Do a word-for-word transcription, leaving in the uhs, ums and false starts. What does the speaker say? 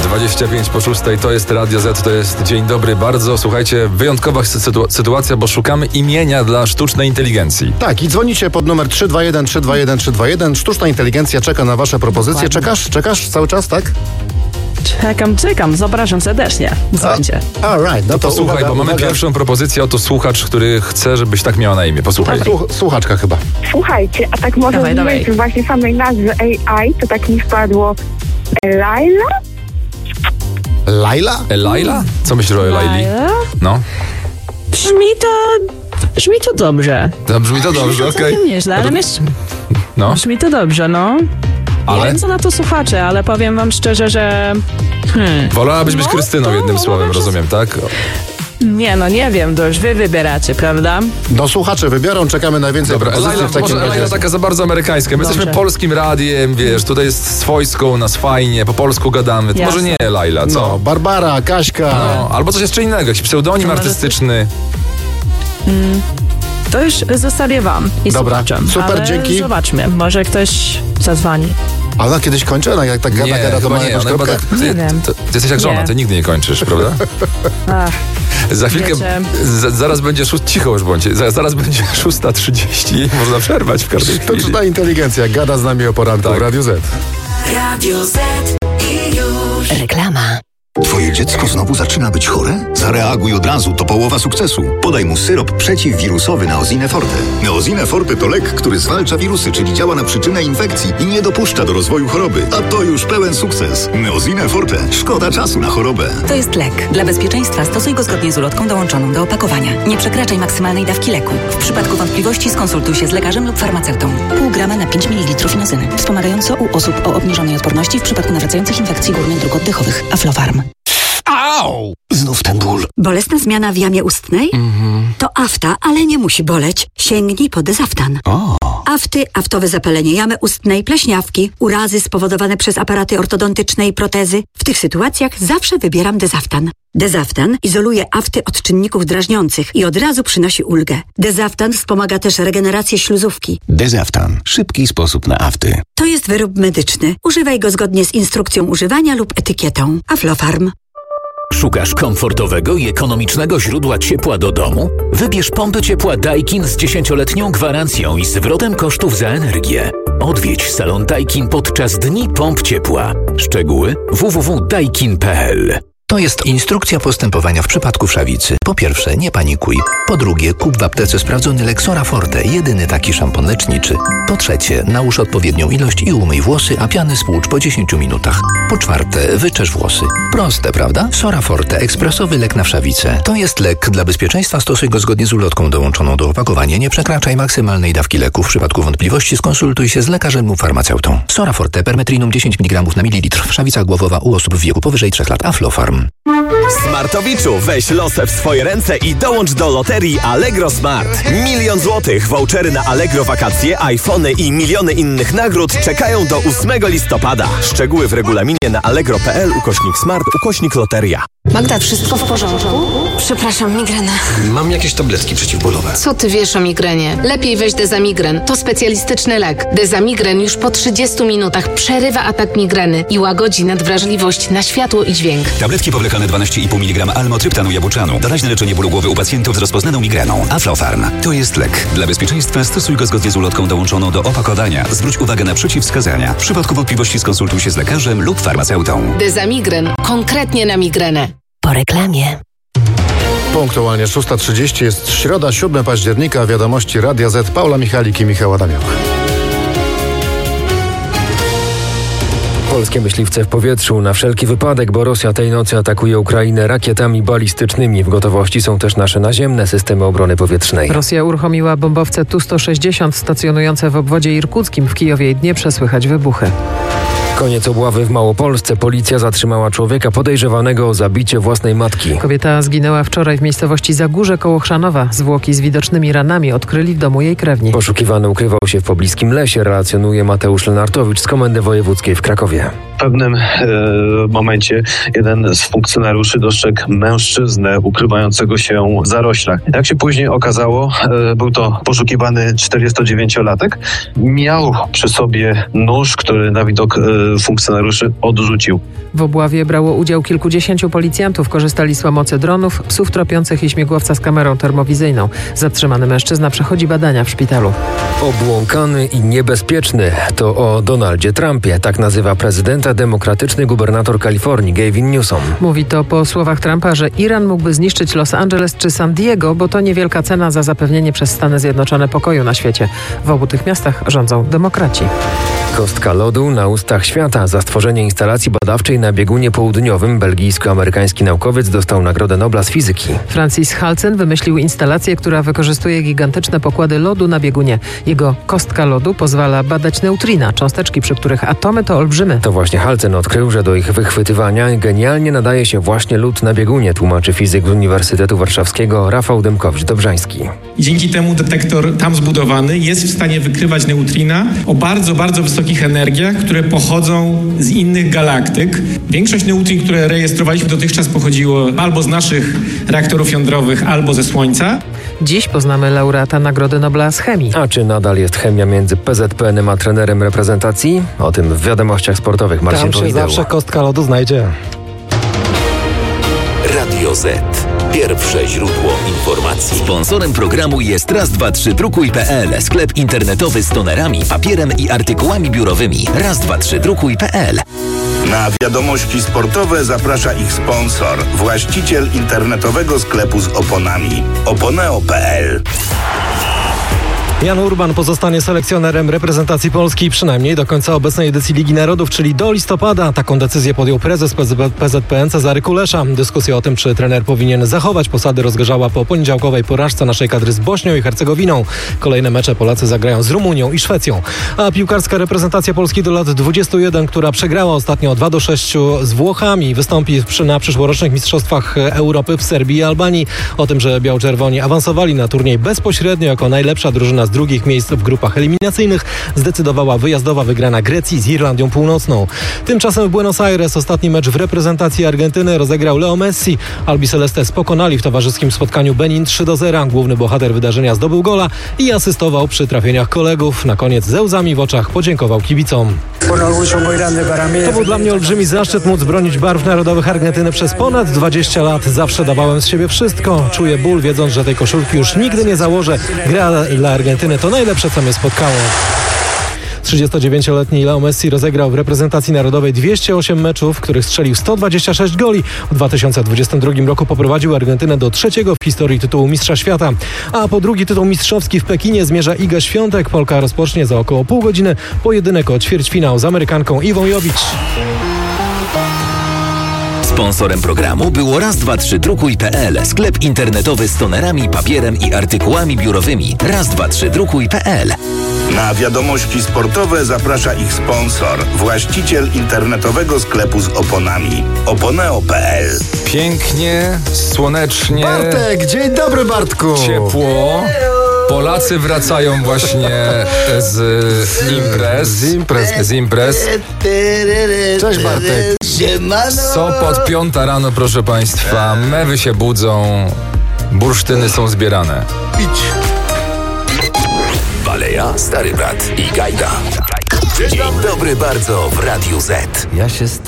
dwadzieścia pięć po szóstej, to jest Radio Z, to jest Dzień Dobry bardzo. Słuchajcie, wyjątkowa sytu- sytuacja, bo szukamy imienia dla sztucznej inteligencji. Tak, i dzwonicie pod numer trzy dwa jeden trzy dwa jeden trzy dwa jeden. Sztuczna inteligencja czeka na wasze propozycje. Dokładnie. Czekasz? Czekasz cały czas, tak? Czekam, czekam, zapraszam serdecznie. Dzwońcie. All right, no to Posłuchaj, uwaga, bo mamy uwaga. pierwszą propozycję, oto słuchacz, który chce, żebyś tak miała na imię. Posłuchaj. Słuch- Słuchaczka chyba. Słuchajcie, a tak może Dawaj, dawaj. z właśnie samej nazwy A I, to tak mi wpadło Laila? Laila? Elaila? Co myślisz o Elaili? Laila? No. Brzmi to... Brzmi to dobrze. To brzmi to dobrze, Brzmi to okej. całkiem nieźle, ale myśl... No, Brzmi to dobrze, no. ale? Nie wiem, co na to słuchacze, ale powiem wam szczerze, że... Hmm. Wolałabyś być No, Krystyną to jednym wolałabym słowem, się- rozumiem, tak? Nie, no nie wiem, to już wy wybieracie, prawda? No słuchacze wybiorą, czekamy na więcej Dobra, propozycji Elaila, w takim może Elaila razie. taka za bardzo amerykańska. My Dobrze. jesteśmy polskim radiem, wiesz, tutaj jest swojsko, u nas fajnie, po polsku gadamy. To Jasne. może nie Elaila, co? No, Barbara, Kaśka. No, albo coś jeszcze innego, jakiś pseudonim To może artystyczny. To już zostawię wam i Dobra, słuchaczom. super, ale dzięki. Zobaczmy, może ktoś zadzwoni. A ona kiedyś kończy? Ona jak tak gada, Nie, gada, to chyba ma nie, jakąś ona chyba kropkę? tak, ty, Nie wiem. ty, ty jesteś jak żona, Nie. ty nigdy nie kończysz, prawda? Ach, Za chwilkę, Wiecie. z, zaraz będzie szóst, cicho już bądźcie, zaraz, zaraz będzie szósta trzydzieści, można przerwać w każdej chwili. Sztuczna inteligencja gada z nami o poranku Tak. w Radiu Z. Radio Z i już. Reklama. Twoje dziecko znowu zaczyna być chore? Zareaguj od razu, to połowa sukcesu. Podaj mu syrop przeciwwirusowy Neosine Forte. Neosine Forte to lek, który zwalcza wirusy, czyli działa na przyczynę infekcji i nie dopuszcza do rozwoju choroby. A to już pełen sukces. Neosine Forte. Szkoda czasu na chorobę. To jest lek. Dla bezpieczeństwa stosuj go zgodnie z ulotką dołączoną do opakowania. Nie przekraczaj maksymalnej dawki leku. W przypadku wątpliwości skonsultuj się z lekarzem lub farmaceutą. Pół grama na pięć mililitrów inozyny. Wspomagająco u osób o obniżonej odporności w przypadku nawracających infekcji górnych dróg oddechowych. Aflofarm. Au! Znów ten ból. Bolesna zmiana w jamie ustnej? To afta, ale nie musi boleć. Sięgnij po Dezaftan. O. Afty, aftowe zapalenie jamy ustnej, pleśniawki, urazy spowodowane przez aparaty ortodontyczne i protezy. W tych sytuacjach zawsze wybieram Dezaftan. Dezaftan izoluje afty od czynników drażniących i od razu przynosi ulgę. Dezaftan wspomaga też regenerację śluzówki. Dezaftan. Szybki sposób na afty. To jest wyrób medyczny. Używaj go zgodnie z instrukcją używania lub etykietą. Aflofarm. Szukasz komfortowego i ekonomicznego źródła ciepła do domu? Wybierz pompy ciepła Daikin z dziesięcioletnią gwarancją i zwrotem kosztów za energię. Odwiedź salon Daikin podczas Dni Pomp Ciepła. Szczegóły w w w kropka daikin kropka p l. To jest instrukcja postępowania w przypadku wszawicy. Po pierwsze, nie panikuj. Po drugie, kup w aptece sprawdzony lek Sora Forte, jedyny taki szampon leczniczy. Po trzecie, nałóż odpowiednią ilość i umyj włosy, a piany spłucz po dziesięciu minutach. Po czwarte, wyczesz włosy. Proste, prawda? Sora Forte, ekspresowy lek na wszawicę. To jest lek. Dla bezpieczeństwa stosuj go zgodnie z ulotką dołączoną do opakowania. Nie przekraczaj maksymalnej dawki leku. W przypadku wątpliwości skonsultuj się z lekarzem lub farmaceutą. Sora Forte, permetrinum dziesięć miligramów na mililitr. Wszawica głowowa u osób w wieku powyżej trzech lat. Aflofarm. Smartowiczu, weź losę w swoje ręce i dołącz do loterii Allegro Smart. Milion złotych, vouchery na Allegro wakacje, iPhony i miliony innych nagród czekają do ósmego listopada. Szczegóły w regulaminie na allegro kropka p l ukośnik smart ukośnik loteria. Magda, wszystko w porządku? Przepraszam, migrena. Mam jakieś tabletki przeciwbólowe. Co ty wiesz o migrenie? Lepiej weź Dezamigren. To specjalistyczny lek. Dezamigren już po trzydziestu minutach przerywa atak migreny i łagodzi nadwrażliwość na światło i dźwięk. Tabletki powlekane dwanaście i pół miligrama almotryptanu jabłczanu. Doraźne leczenie bólu głowy u pacjentów z rozpoznaną migreną. Aflofarm. To jest lek. Dla bezpieczeństwa stosuj go zgodnie z ulotką dołączoną do opakowania. Zwróć uwagę na przeciwwskazania. W przypadku wątpliwości skonsultuj się z lekarzem lub farmaceutą. Dezamigren. Konkretnie na migrenę. Po reklamie. Punktualnie szósta trzydzieści jest środa, siódmego października. Wiadomości Radia Z. Paula Michalik i Michał Adamioch. Polskie myśliwce w powietrzu na wszelki wypadek, bo Rosja tej nocy atakuje Ukrainę rakietami balistycznymi. W gotowości są też nasze naziemne systemy obrony powietrznej. Rosja uruchomiła bombowce Tu sto sześćdziesiąt stacjonujące w obwodzie irkuckim. W Kijowie i Dnieprze słychać wybuchy. Koniec obławy w Małopolsce. Policja zatrzymała człowieka podejrzewanego o zabicie własnej matki. Kobieta zginęła wczoraj w miejscowości Zagórze koło Chrzanowa. Zwłoki z widocznymi ranami odkryli w domu jej krewni. Poszukiwany ukrywał się w pobliskim lesie, relacjonuje Mateusz Lenartowicz z Komendy Wojewódzkiej w Krakowie. pewnym e, momencie jeden z funkcjonariuszy dostrzegł mężczyznę ukrywającego się w zaroślach. Jak się później okazało, e, był to poszukiwany czterdziestodziewięciolatek. Miał przy sobie nóż, który na widok e, funkcjonariuszy odrzucił. W obławie brało udział kilkudziesięciu policjantów. Korzystali z pomocy dronów, psów tropiących i śmigłowca z kamerą termowizyjną. Zatrzymany mężczyzna przechodzi badania w szpitalu. Obłąkany i niebezpieczny. To o Donaldzie Trumpie. Tak nazywa prezydenta demokratyczny gubernator Kalifornii Gavin Newsom. Mówi to po słowach Trumpa, że Iran mógłby zniszczyć Los Angeles czy San Diego, bo to niewielka cena za zapewnienie przez Stany Zjednoczone pokoju na świecie. W obu tych miastach rządzą demokraci. Kostka lodu na ustach świata. Za stworzenie instalacji badawczej na biegunie południowym belgijsko-amerykański naukowiec dostał Nagrodę Nobla z fizyki. Francis Halcyn wymyślił instalację, która wykorzystuje gigantyczne pokłady lodu na biegunie. Jego kostka lodu pozwala badać neutrina, cząsteczki, przy których atomy to olbrzymy. To właśnie Halcyn odkrył, że do ich wychwytywania genialnie nadaje się właśnie lód na biegunie, tłumaczy fizyk z Uniwersytetu Warszawskiego Rafał Dymkowicz-Dobrzański. Dzięki temu detektor tam zbudowany jest w stanie wykrywać neutrina o bardzo, bardzo wysokich energiach, które pochodzą z innych galaktyk. Większość neutrin, które rejestrowaliśmy dotychczas, pochodziło albo z naszych reaktorów jądrowych, albo ze Słońca. Dziś poznamy laureata Nagrody Nobla z chemii. A czy nadal jest chemia między P Z P N a trenerem reprezentacji? O tym w wiadomościach sportowych Marcin Tam się Powideł. zawsze kostka lodu znajdzie. Radio Z. Pierwsze źródło informacji. Sponsorem programu jest raz dwa trzy drukuj kropka pe el. Sklep internetowy z tonerami, papierem i artykułami biurowymi. raz dwa trzy drukuj kropka pe el. Na wiadomości sportowe zaprasza ich sponsor, właściciel internetowego sklepu z oponami. oponeo kropka pe el. Jan Urban pozostanie selekcjonerem reprezentacji Polski przynajmniej do końca obecnej edycji Ligi Narodów, czyli do listopada. Taką decyzję podjął prezes P Z P N Cezary Kulesza. Dyskusja o tym, czy trener powinien zachować posady, rozgorzała po poniedziałkowej porażce naszej kadry z Bośnią i Hercegowiną. Kolejne mecze Polacy zagrają z Rumunią i Szwecją. A piłkarska reprezentacja Polski do lat dwudziestu jeden, która przegrała ostatnio dwa do sześciu z Włochami, wystąpi przy, na przyszłorocznych Mistrzostwach Europy w Serbii i Albanii. O tym, że biało-czerwoni awansowali na turniej bezpośrednio jako najlepsza drużyna z drugich miejsc w grupach eliminacyjnych, zdecydowała wyjazdowa wygrana Grecji z Irlandią Północną. Tymczasem w Buenos Aires ostatni mecz w reprezentacji Argentyny rozegrał Leo Messi. Albi Celestes pokonali w towarzyskim spotkaniu Benin trzy do zera. Główny bohater wydarzenia zdobył gola i asystował przy trafieniach kolegów. Na koniec ze łzami w oczach podziękował kibicom. To był dla mnie olbrzymi zaszczyt móc bronić barw narodowych Argentyny przez ponad dwadzieścia lat. Zawsze dawałem z siebie wszystko. Czuję ból, wiedząc, że tej koszulki już nigdy nie założę. Gra dla Argentyny to najlepsze, co mnie spotkało. trzydziestodziewięcioletni Leo Messi rozegrał w reprezentacji narodowej dwieście osiem meczów, w których strzelił sto dwadzieścia sześć goli. W dwa tysiące dwudziestym drugim roku poprowadził Argentynę do trzeciego w historii tytułu mistrza świata. A po drugi tytuł mistrzowski w Pekinie zmierza Iga Świątek. Polka rozpocznie za około pół godziny pojedynek o ćwierćfinał z Amerykanką Iwą Jowicz. Sponsorem programu było raz dwa trzy drukuj kropka pe el. Sklep internetowy z tonerami, papierem i artykułami biurowymi. raz dwa trzy drukuj kropka pe el. Na wiadomości sportowe zaprasza ich sponsor, właściciel internetowego sklepu z oponami. oponeo kropka pe el. Pięknie, słonecznie. Bartek, dzień dobry Bartku. Ciepło. Polacy wracają właśnie z imprez. Z imprez. Z imprez. Cześć Bartek. Sopot, piąta rano, proszę Państwa. Mewy się budzą, bursztyny są zbierane. Idź. Baleja, Stary Brat i Gajda. Dzień dobry bardzo w Radiu Z. Ja się